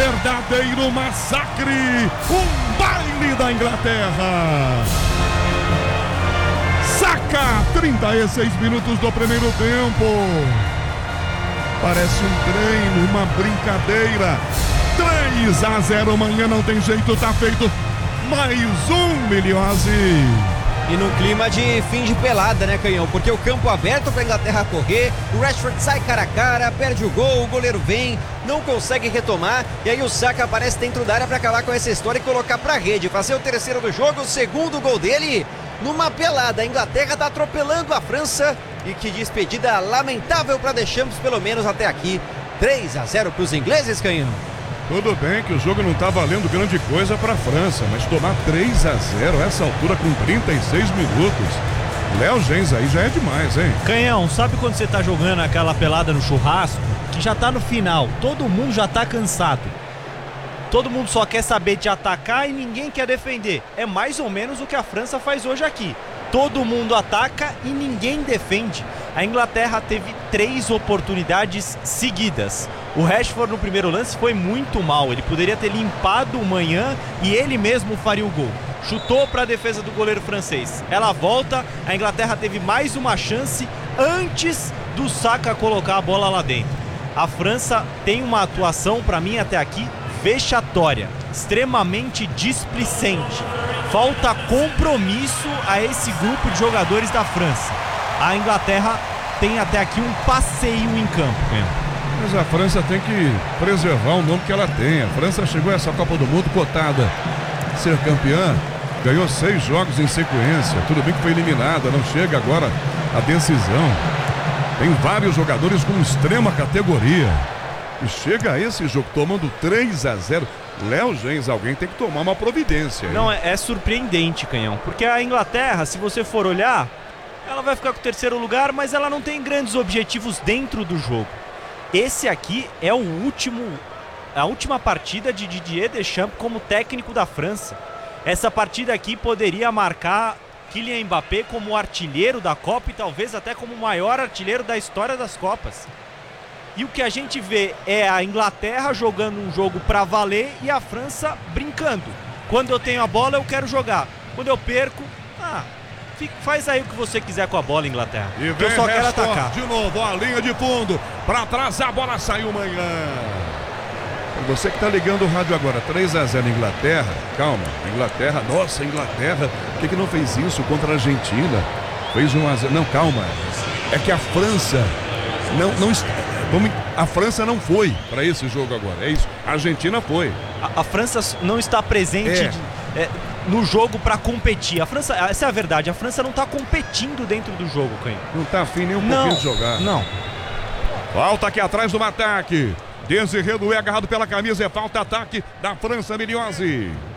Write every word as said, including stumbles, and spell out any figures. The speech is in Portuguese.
verdadeiro massacre, um baile da Inglaterra. Saka, trinta e seis minutos do primeiro tempo. Parece um treino, uma brincadeira. três a zero, amanhã não tem jeito, tá feito. Mais um, Miliose. E num clima de fim de pelada, né, Canhão? Porque o campo aberto pra Inglaterra correr, o Rashford sai cara a cara, perde o gol, o goleiro vem, não consegue retomar, e aí o Saka aparece dentro da área pra acabar com essa história e colocar pra rede, fazer o terceiro do jogo, o segundo gol dele, numa pelada. A Inglaterra tá atropelando a França, e que despedida lamentável pra Deschamps, pelo menos até aqui. três a zero pros ingleses, Canhão. Tudo bem que o jogo não tá valendo grande coisa pra França, mas tomar três a zero a essa altura com trinta e seis minutos, Léo Gens aí já é demais, hein? Canhão, sabe quando você tá jogando aquela pelada no churrasco, que já tá no final, todo mundo já tá cansado, todo mundo só quer saber de atacar e ninguém quer defender. É mais ou menos o que a França faz hoje aqui. Todo mundo ataca e ninguém defende. A Inglaterra teve três oportunidades seguidas. O Rashford no primeiro lance foi muito mal. Ele poderia ter limpado o Manhã e ele mesmo faria o gol. Chutou para a defesa do goleiro francês. Ela volta, a Inglaterra teve mais uma chance antes do Saka colocar a bola lá dentro. A França tem uma atuação, para mim até aqui, vexatória, extremamente displicente. Falta compromisso a esse grupo de jogadores da França. A Inglaterra tem até aqui um passeio em campo, mesmo. Mas a França tem que preservar o nome que ela tem. A França chegou a essa Copa do Mundo cotada a ser campeã, ganhou seis jogos em sequência. Tudo bem que foi eliminada, não chega agora a decisão. Tem vários jogadores com extrema categoria. E chega a esse jogo tomando três a zero. Léo Gens, alguém tem que tomar uma providência. Hein? Não, é, é surpreendente, Canhão. Porque a Inglaterra, se você for olhar, ela vai ficar com o terceiro lugar, mas ela não tem grandes objetivos dentro do jogo. Esse aqui é o último, a última partida de Didier Deschamps como técnico da França. Essa partida aqui poderia marcar Kylian Mbappé como artilheiro da Copa e talvez até como o maior artilheiro da história das Copas. E o que a gente vê é a Inglaterra jogando um jogo pra valer e a França brincando. Quando eu tenho a bola, eu quero jogar. Quando eu perco, ah, fica, faz aí o que você quiser com a bola, Inglaterra. E eu só quero Rashford atacar. De novo, a linha de fundo. Pra trás, a bola saiu Manhã. Você que tá ligando o rádio agora, três a zero Inglaterra. Calma, Inglaterra, nossa, Inglaterra. Por que, que não fez isso contra a Argentina? Fez um a zero. Não, calma. É que a França não, não está. Vamos, a França não foi para esse jogo agora, é isso. A Argentina foi. A, a França não está presente é. de, é, no jogo para competir. A França, essa é a verdade, a França não está competindo dentro do jogo, Canhão. Não está afim nem um não, pouquinho de jogar. Não. Falta aqui atrás do ataque. Desirê Doué agarrado pela camisa, é falta ataque da França, Miliose.